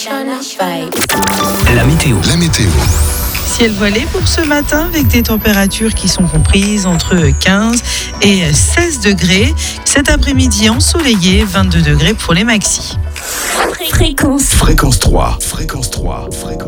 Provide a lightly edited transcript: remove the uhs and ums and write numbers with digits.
La météo. Ciel voilé pour ce matin avec des températures qui sont comprises entre 15 et 16 degrés. Cet après-midi ensoleillé, 22 degrés pour les maxis. Fréquence 3.